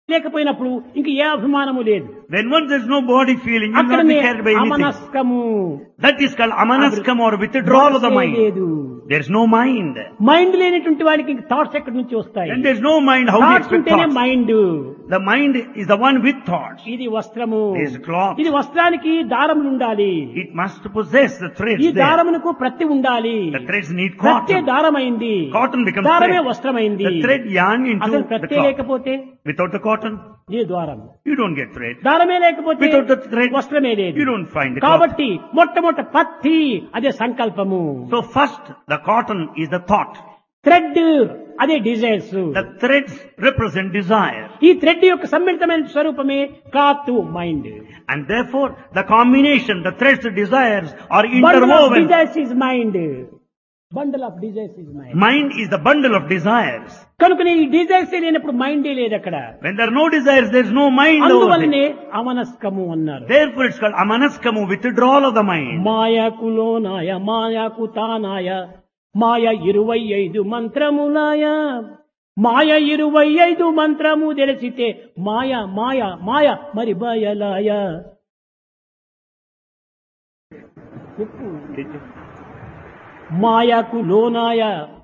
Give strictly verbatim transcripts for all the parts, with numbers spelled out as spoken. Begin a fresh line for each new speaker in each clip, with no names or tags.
లేకపోయినప్పుడు ఇంక ఏ అభిమానము లేదు.
When once there is no body feeling, you will not
అక్కడనే
be carried by anything.
అమనస్కము.
That is called amanaskam or withdrawal of the mind.
లేదు.
There is no mind.
Mind లేనటువంటి వాడికి thoughts ఎక్కడి నుంచి వస్తాయి?
When there is no mind, how do you
thoughts
expect
ఉంటేనే
thoughts?
Mind.
The mind is the one with thoughts.
ఇది వస్త్రము.
This cloth.
ఇది వస్త్రానికి దారములు ఉండాలి.
It must possess the threads
ఈ
there.
దారమునకు ప్రత్తి ఉండాలి.
The threads need
ప్రత్తే
cotton.
దారమైంది.
Cotton becomes
దారమే
thread.
వస్త్రమైంది.
The thread yarn into
అసలు
the
ప్రత్తే
cloth.
లేకపోతే
Without the cotton,
ఇది ద్వారం.
you don't get thread.
దారమే లేకపోతే
Without the thread,
వస్త్రమే లేదు.
you don't find the cloth.
కాబట్టి మొట్టమొదట పత్తి అదే సంకల్పము.
So first, the cotton is the thought.
Thread అదే desires.
The threads represent desire.
ఈ థ్రెడ్ యొక్క సమ్మిళితమైన స్వరూపమే cloth mind.
And therefore, the combination, the threads, the desires are
bundle of
interwoven.
Desires is mind. Bundle of desires is mind.
Mind is the bundle of desires.
కనుకనే ఈ desires లేనప్పుడు మైండే లేదు అక్కడ.
When there are no desires, there is no mind over
అందువల్లనే
there.
అమనస్కము అన్నారు.
Therefore, it's called amanaskamu, withdrawal of the mind.
మాయాకులోనాయ మాయాకు తానాయ మాయ ఇరవై ఐదు మంత్రములాయ మాయ ఇరవై ఐదు మంత్రము తెలిసితే మాయ మాయ మాయ మరి బయలాయ. మాయకు లోనాయ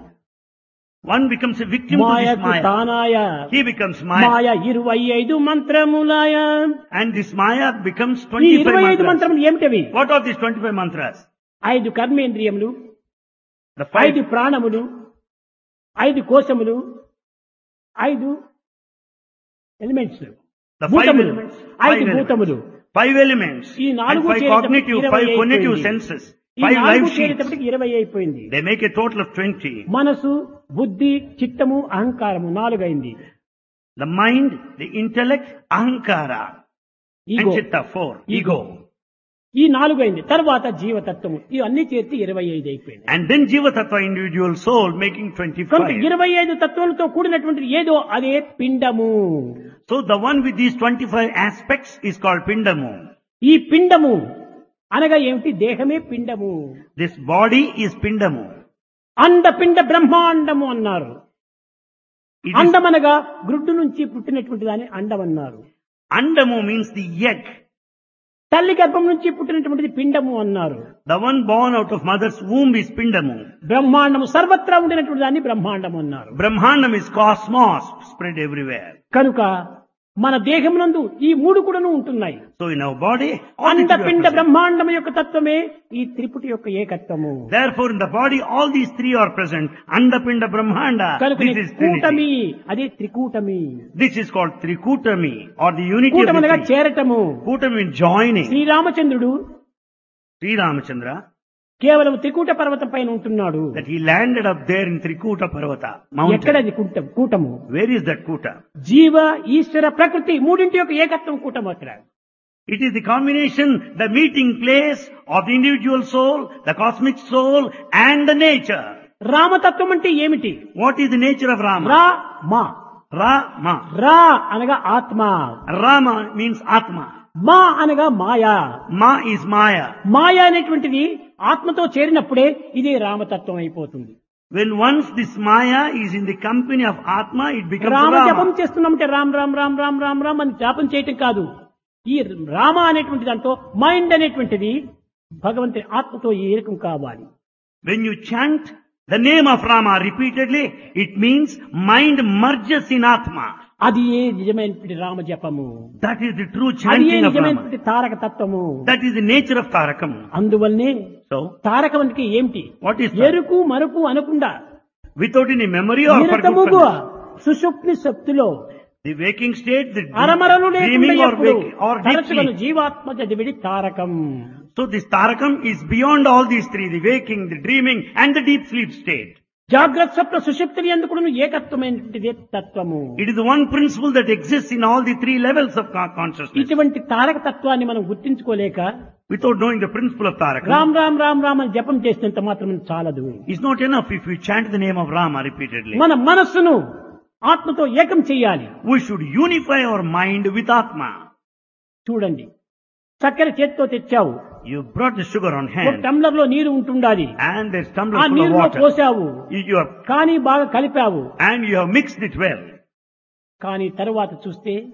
One becomes a victim to this
మాయకు
maya.
తానాయ
He becomes maya.
మాయ ఇరవై ఐదు మంత్రములాయ.
And this maya becomes
ఈ
twenty-five
ఇరవై ఐదు
mantras.
మంత్రములు ఏమిటవి?
What are these twenty-five mantras?
ఐదు కర్మేంద్రియములు,
The five,
ఐదు ప్రాణములు, ఐదు కోశములు, ఐదు elements,
the five
భూతములు,
elements. Five
ఐదు
elements.
భూతములు.
Five elements.
ఈ
And
నాలుగు
five
చేరేటప్పటికి
cognitive,
ఇరవై
five cognitive
అయిపోయింది.
senses.
ఈ
Five
నాలుగు
life sheets.
చేరేటప్పటికి ఇరవై అయిపోయింది.
They make a total of twenty.
మనసు, బుద్ధి, చిత్తము, అహంకారము నాలుగైంది.
The mind, the intellect, ahankara. And
ego.
chitta, four.
Ego.
Ego.
ఈ నాలుగైంది. తర్వాత జీవతత్వము ఇవన్నీ చేర్చి ఇరవై ఐదు అయిపోయింది.
And then jiva tattva, individual soul, making
కనుక
twenty-five.
ఇరవై ఐదు తత్వాలతో కూడినటువంటి ఏదో అదే పిండము.
So the one with these twenty-five aspects is called pindamu.
ఈ పిండము అనగా ఏమిటి? దేహమే పిండము.
This body is pindamu.
అండపిండ బ్రహ్మాండము అన్నారు.
It is,
అండమనగా గ్రుడ్డు నుంచి పుట్టినటువంటి దాన్ని అండం అన్నారు.
andamu means the egg.
తల్లి గర్భం నుంచి పుట్టినటువంటిది పిండము అన్నారు.
The one born out of mother's womb is pindamu.
బ్రహ్మాండము సర్వత్రా ఉండినటువంటి దాన్ని బ్రహ్మాండం అన్నారు.
Brahmanam is cosmos, spread everywhere.
కనుక మన దేహమునందు ఈ మూడు కూడాను ఉంటున్నాయి.
So in our body, all the three are
అండపిండ
present.
బ్రహ్మాండము యొక్క తత్వమే ఈ త్రిపుటి యొక్క ఏకత్వము.
Therefore in the body, all these three are present. Andapinda Brahmanda.
కనుక
This is
కూటమి
Trinity.
అదే త్రికూటమి.
This is called Trikutami or the unity of
కూటమనగా
the three.
చేరటము.
Kutami means joining.
శ్రీరామచంద్రుడు
Sri Ramachandra,
కేవలం త్రికూట పర్వతం పైన ఉంటున్నాడు.
that he landed up there in Trikuta Parvata mountain.
ఎక్కడది కూటం కూటము?
Where is that Kuta?
జీవ ఈశ్వర ప్రకృతి మూడింటి యొక్క ఏకత్వం కూటం అక్కడ.
It is the combination, the meeting place of the individual soul, the cosmic soul and the nature.
రామతత్వం అంటే ఏమిటి?
What is the nature of Rama?
రా మా.
Rama.
రా అనగా ఆత్మ,
Rama means Atma.
మా అనగా మాయా.
Ma is Maya.
మాయ అనేటువంటిది ఆత్మతో చేరినప్పుడే ఇది రామతత్వం అయిపోతుంది.
When once this Maya is in the company of Atma, it becomes
Rama జపం
Rama.
చేస్తున్నామంటే రామ్ రామ్ రామ్ రామ్ రామ్ రామ్ అని జపం చేయటం కాదు. ఈ రామ అనేటువంటి దాంతో మైండ్ అనేటువంటిది భగవంతుని ఆత్మతో ఏకం కావాలి.
When you chant the name of Rama repeatedly, it means mind merges in Atma.
అది ఏ నిజమైనటువంటి రామ జపము.
That is the true
అది ఏ
chanting of Rama.
నిజమైనటువంటి తారక తత్వము.
That is the nature of Tarakam.
అందువల్లనే
So,
తారకం అంటే ఏమిటి?
what is that?
ఎరుకు మరుపు అనకుండా
Without any memory or
నిరతముగా
forgetfulness.
సుషుప్తి శక్తిలో
The waking state, the
అరమరలు
dreaming
లేకుండా
or
ఎప్పుడు
waking or deep
తరచుగను
sleep.
జీవాత్మ చదివిడి Tarakam.
So this Tarakam is beyond all these three, the waking, the dreaming and the deep sleep state.
జాగ్రత్త స్వప్న సుషుప్తి ఎందుకు ఏకత్వమైనటువంటిది తత్వము.
It is the one principle that exists in all the three levels of con- consciousness.
ఇటువంటి తారక తత్వాన్ని మనం గుర్తించుకోలేక
Without knowing the principle of Tarakam,
Ram Ram Ram Ram అని జపం చేసినంత మాత్రం చాలదు.
it's not enough if we chant the name of Rama repeatedly.
మన మనస్సును ఆత్మతో ఏకం చేయాలి.
We should unify our mind with Atma.
చూడండి, చక్కెర చేతితో తెచ్చావు,
You brought the sugar on
ఒక
hand
టంబ్లర్ లో నీరు ఉంటుండాలి,
and there's
ఆ
tumbler full of
నీరులో
water.
పోసావు,
You, you have,
కానీ బాగా కలిపావు,
and you have mixed it well.
కానీ తరువాత చూస్తే